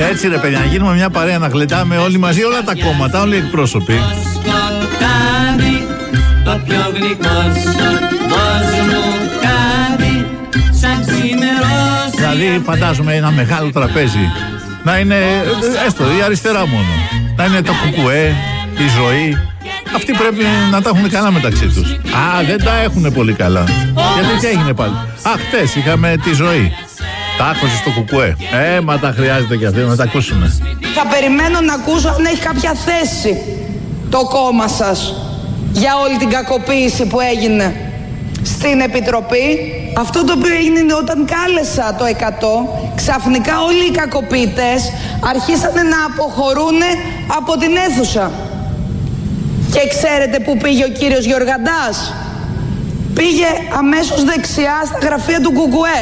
Έτσι ρε παιδιά, να γίνουμε μια παρέα, να γλεντάμε όλοι μαζί, όλα τα κόμματα, όλοι οι εκπρόσωποι. Το πιο γλυκό δηλαδή φαντάζομαι ένα μεγάλο τραπέζι να είναι έστω η αριστερά μόνο, να είναι το κουκουέ, η ζωή. Αυτοί πρέπει να τα έχουν καλά μεταξύ τους. Α, δεν τα έχουν πολύ καλά. Γιατί τι έγινε πάλι? Χτες είχαμε τη ζωή. Τα άκουσε στο κουκουέ. Μα τα χρειάζεται και αυτοί να τα ακούσουμε. Θα περιμένω να ακούσω αν έχει κάποια θέση το κόμμα σας για όλη την κακοποίηση που έγινε στην Επιτροπή. Αυτό το οποίο έγινε είναι όταν κάλεσα το 100, ξαφνικά όλοι οι κακοποιητές αρχίσανε να αποχωρούν από την αίθουσα. Και ξέρετε που πήγε ο κύριος Γιοργαντάς? Πήγε αμέσως δεξιά στα γραφεία του Κουκουέ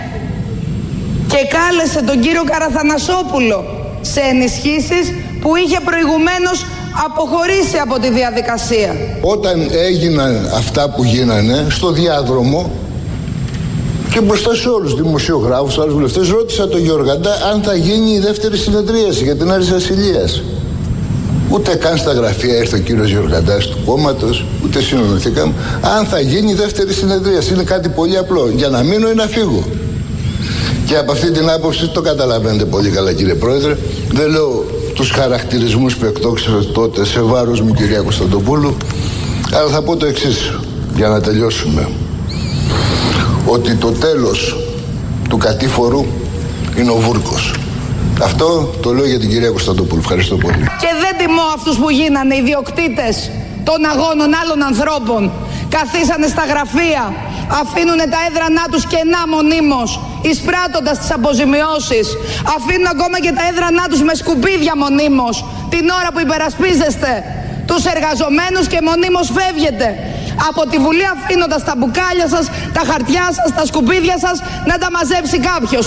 και κάλεσε τον κύριο Καραθανασόπουλο σε ενισχύσεις που είχε προηγουμένως αποχωρήσει από τη διαδικασία. Όταν έγιναν αυτά που γίνανε στο διάδρομο και μπροστά σε όλους τους δημοσιογράφους, άλλους βουλευτές, ρώτησα τον Γιοργαντά αν θα γίνει η δεύτερη συνεδρίαση για την Άρης Βασιλείας. Ούτε καν στα γραφεία ήρθε ο κύριος Γιοργαντάς του κόμματος, ούτε συνονωθήκαμε. Αν θα γίνει η δεύτερη συνεδρίαση, είναι κάτι πολύ απλό. Για να μείνω ή να φύγω. Και από αυτή την άποψη το καταλαβαίνετε πολύ καλά, κύριε Πρόεδρε. Δεν λέω τους χαρακτηρισμούς που εκτόξευε τότε σε βάρος μου, κυρία Κωνσταντοπούλου, αλλά θα πω το εξής για να τελειώσουμε. Ότι το τέλος του κατήφορου είναι ο Βούρκος. Αυτό το λέω για την κυρία Κωνσταντοπούλου. Ευχαριστώ πολύ. Και δεν τιμώ αυτούς που γίνανε ιδιοκτήτες των αγώνων άλλων ανθρώπων. Καθίσανε στα γραφεία, αφήνουνε τα έδρανά τους κενά μονίμως, εισπράττοντας τις αποζημιώσεις. Αφήνουν ακόμα και τα έδρανά τους με σκουπίδια μονίμως, την ώρα που υπερασπίζεστε τους εργαζομένους και μονίμως φεύγετε από τη Βουλή, αφήνοντας τα μπουκάλια σας, τα χαρτιά σας, τα σκουπίδια σας να τα μαζέψει κάποιος.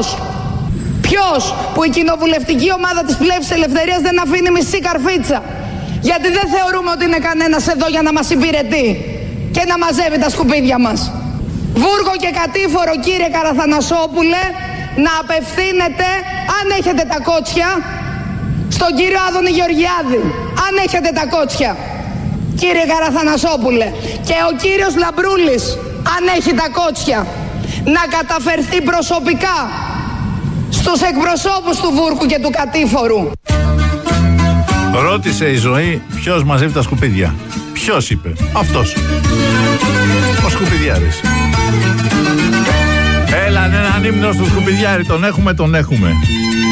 Ποιος που η κοινοβουλευτική ομάδα της Πλεύσης Ελευθερίας δεν αφήνει μισή καρφίτσα? Γιατί δεν θεωρούμε ότι είναι κανένας εδώ για να μας υπηρετεί και να μαζεύει τα σκουπίδια μας. Βούργο και κατήφορο, κύριε Καραθανασόπουλε, να απευθύνετε, αν έχετε τα κότσια, στον κύριο Άδωνη Γεωργιάδη. Αν έχετε τα κότσια, κύριε Καραθανασόπουλε. Και ο κύριος Λαμπρούλης, αν έχει τα κότσια, να καταφερθεί προσωπικά στους εκπροσώπους του Βούρκου και του κατήφορου. Ρώτησε η ζωή ποιος μαζεύει τα σκουπίδια. Ποιος είπε? Αυτός. Ο σκουπιδιάρης. Έλα, έναν ύμνο στο σκουπιδιάρι. Τον έχουμε.